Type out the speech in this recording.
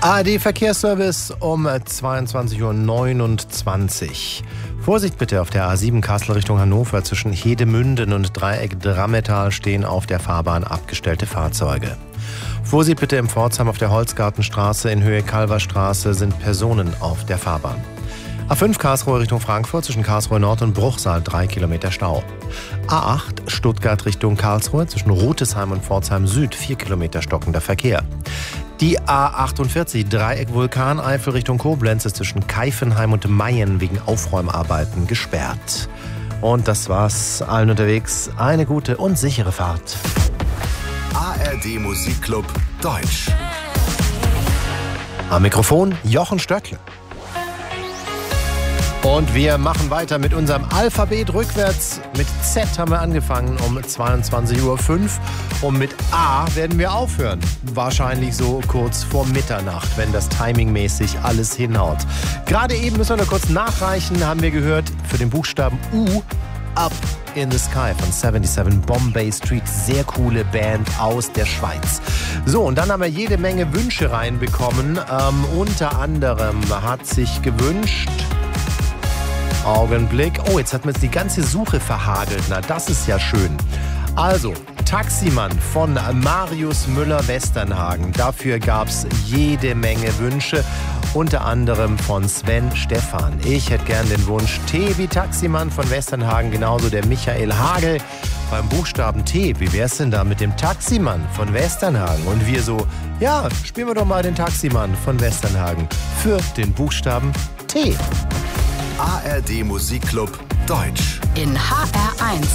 ARD Verkehrsservice um 22:29 Uhr. Vorsicht bitte auf der A7 Kassel Richtung Hannover. Zwischen Hedemünden und Dreieck Drammetal stehen auf der Fahrbahn abgestellte Fahrzeuge. Vorsicht bitte im Pforzheim auf der Holzgartenstraße in Höhe Kalverstraße sind Personen auf der Fahrbahn. A5 Karlsruhe Richtung Frankfurt zwischen Karlsruhe Nord und Bruchsal 3 Kilometer Stau. A8 Stuttgart Richtung Karlsruhe zwischen Rutesheim und Pforzheim Süd 4 Kilometer stockender Verkehr. Die A48 Dreieck Vulkaneifel Richtung Koblenz ist zwischen Keifenheim und Mayen wegen Aufräumarbeiten gesperrt. Und das war's. Allen unterwegs eine gute und sichere Fahrt. ARD Musikclub Deutsch. Am Mikrofon Jochen Stöckle. Und wir machen weiter mit unserem Alphabet rückwärts. Mit Z haben wir angefangen um 22:05 Uhr. Und mit A werden wir aufhören. Wahrscheinlich so kurz vor Mitternacht, wenn das timingmäßig alles hinhaut. Gerade eben müssen wir noch kurz nachreichen, haben wir gehört, für den Buchstaben U, Up in the Sky von 77 Bombay Street. Sehr coole Band aus der Schweiz. So, und dann haben wir jede Menge Wünsche reinbekommen. Unter anderem hat sich gewünscht... Augenblick. Oh, jetzt hat man jetzt die ganze Suche verhagelt. Na, das ist ja schön. Also, Taximann von Marius Müller-Westernhagen. Dafür gab es jede Menge Wünsche. Unter anderem von Sven Stephan. Ich hätte gern den Wunsch T wie Taximann von Westernhagen. Genauso der Michael Hagel beim Buchstaben T. Wie wär's denn da mit dem Taximann von Westernhagen? Und wir so, ja, spielen wir doch mal den Taximann von Westernhagen für den Buchstaben T. ARD Musikclub Deutsch. In HR1.